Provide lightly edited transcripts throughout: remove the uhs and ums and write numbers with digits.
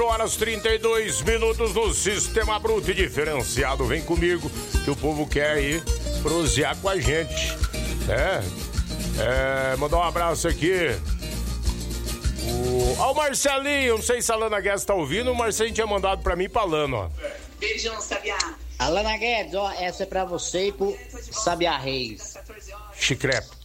Horas 32 minutos no Sistema Bruto e Diferenciado. Vem comigo que o povo quer aí prosear com a gente. Mandar um abraço aqui. O Marcelinho, não sei se a Lana Guedes tá ouvindo. O Marcelinho tinha mandado pra mim pra Lana, ó. Beijão, Sabiá. Alana Guedes, ó, essa é pra você e pro Sabiá Reis. Chicrepo.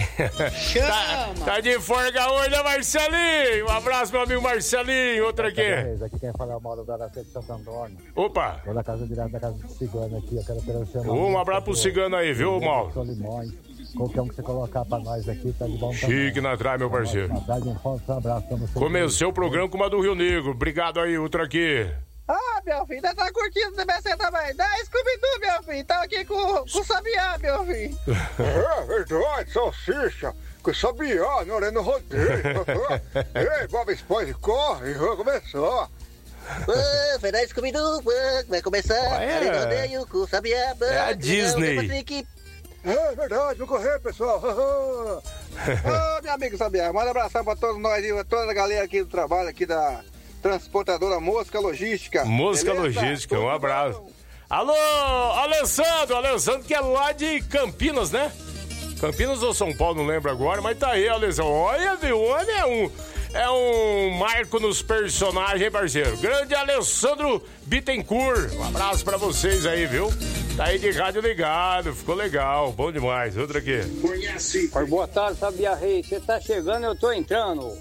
Chama! Tá de folga hoje, né, Marcelinho? Um abraço, meu amigo Marcelinho. Outra aqui. Aqui quem fala é o Mauro da Aracê de Santo Antônio. Opa! Vou da casa direto da casa do cigano aqui. Eu quero oferecer Um abraço pro cigano aí, viu, Mauro? Limões. Qualquer um que você colocar pra nós aqui, tá de bom tamanho. Chique na trás, meu parceiro. Um forte abraço pra você. Comecei o programa com uma do Rio Negro. Obrigado aí, outra aqui. Ah, meu filho, ainda tá curtindo o DBC também. Dá Scooby-Doo, meu filho. Tá aqui com o Sabiá, meu filho. É verdade, salsicha. Com o Sabiá, na hora no rodeio. Ei, Bob Esponja, corre, começou. Vai dar Scooby-Doo, vai começar. Rodeio com o Sabiá. É a Disney. É verdade, vou correr, pessoal. Ô, meu amigo Sabiá, manda um abração pra todos nós, toda a galera aqui do trabalho, aqui da transportadora Mosca Logística. Mosca Beleza? Logística, um abraço. Alô, Alessandro que é lá de Campinas, né? Campinas ou São Paulo, não lembro agora, mas tá aí, Alessandro. Olha, viu, olha, é um marco nos personagens, hein, parceiro? Grande Alessandro Bittencourt. Um abraço pra vocês aí, viu? Tá aí de rádio ligado, ficou legal, bom demais. Outra aqui. Boa tarde, Sabiá Reis. Você tá chegando, eu tô entrando.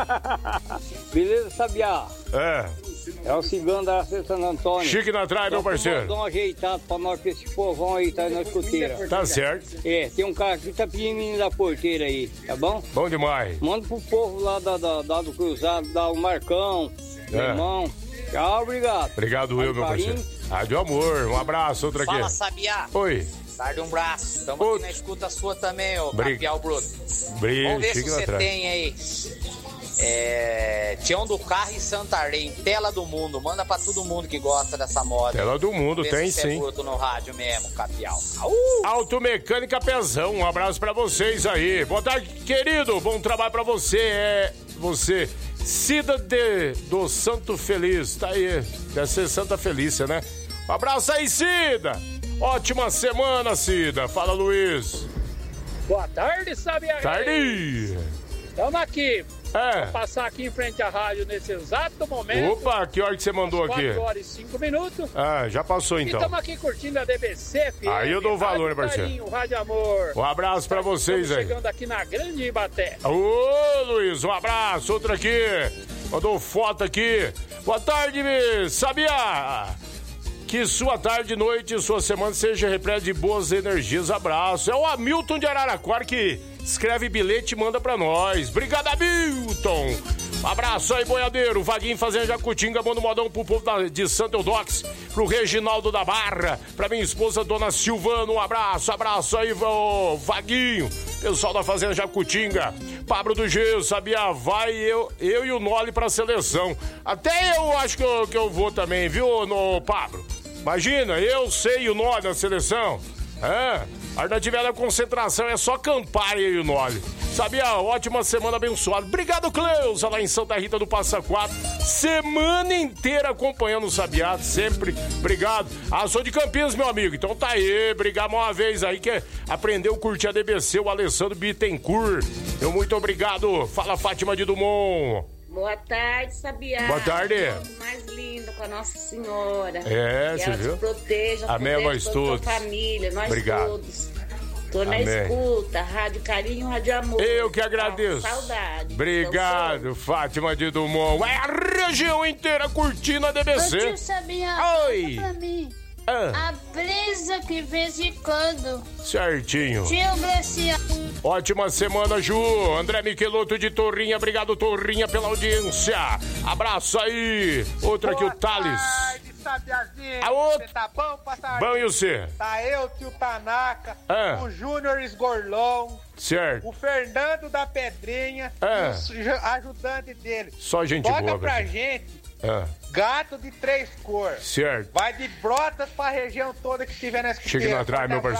Beleza, Sabiá? É o cigano da Santo Antônio. Chique na trás, meu parceiro. Dá um ajeitado pra nós, pra esse povão aí, tá aí na escuteira. Tá certo. Tem um cara que tá pedindo menino da porteira aí, tá bom? Bom demais. Manda pro povo lá do Cruzado, dá o Marcão, meu irmão. Tchau, obrigado. Obrigado, meu parceiro. Rádio Amor, um abraço, outra aqui. Fala, Sabiá. Oi. Tarde, um braço. Estamos aqui na escuta sua também, ô Capial Bruto. Vamos ver se você tem aí. Tião do Carro em Santarém, Tela do Mundo. Manda pra todo mundo que gosta dessa moda. Tela do Mundo, tem sim. É no rádio mesmo, Capial. Automecânica Pezão, um abraço pra vocês aí. Boa tarde, querido. Bom trabalho pra você. Você, Cida do Santo Feliz. Tá aí, deve ser Santa Felícia, né? Um abraço aí, Cida. Ótima semana, Cida. Fala, Luiz. Boa tarde, Sabiá. Tarde. Estamos aqui. Vou passar aqui em frente à rádio nesse exato momento. Opa, que hora que você mandou aqui? 4 horas e 5 minutos. Já passou então. E estamos aqui curtindo a DBC, filho. Aí eu dou valor, né, parceiro? Carinho, Rádio Amor. Um abraço pra vocês aí. Chegando aqui na Grande Ibaté. Ô, Luiz, um abraço. Outro aqui. Mandou foto aqui. Boa tarde, Sabiá. Que sua tarde, noite, sua semana seja repleta de boas energias. Abraço. É o Hamilton de Araraquara que escreve bilhete e manda pra nós. Obrigado, Hamilton. Um abraço aí, boiadeiro. Vaguinho fazendo Jacutinga, manda um modão pro povo de Santo Eudox, pro Reginaldo da Barra, pra minha esposa, Dona Silvana. Um abraço aí, Vaguinho. Pessoal da Fazenda Jacutinga. Pablo do Gelo, Sabiá, vai eu e o Noli pra seleção. Até eu acho que eu vou também, viu, no Pablo? Imagina, eu sei o Noli na seleção. A hora tiver na concentração é só acampar aí o Noli. Sabiá, ótima semana abençoada. Obrigado, Cleusa, lá em Santa Rita do Passa Quatro. Semana inteira acompanhando o Sabiá, sempre. Obrigado. Sou de Campinas, meu amigo. Então tá aí, obrigado uma vez aí que aprendeu a curtir a DBC, o Alessandro Bittencourt. Muito obrigado. Fala, Fátima de Dumont. Boa tarde, Sabiá. Boa tarde. Mais lindo com a Nossa Senhora. Você viu? Nos proteja, amém, nós todos. Família, nós todos. Tô na escuta, Rádio Carinho, Rádio Amor. Eu que agradeço. Saudade. Obrigado, Fátima de Dumont. É a região inteira curtindo a DBC. Ô, tio Sabiá, oi. Pra mim. A brisa que vez de quando. Certinho. Tio Graciano. Ótima semana, Ju. André Michelotto de Torrinha. Obrigado, Torrinha, pela audiência. Abraço aí. Outra aqui, o Thales. Sabiazinho, você tá bom, passarinho? Bom, e você? Tá eu, tio Tanaka, o Júnior Esgorlão, certo, o Fernando da Pedrinha e o ajudante dele. Só gente boa. Toca pra gente gato de 3 cores. Certo. Vai de Brotas pra região toda que estiver nessa Chega atrás, meu parceiro.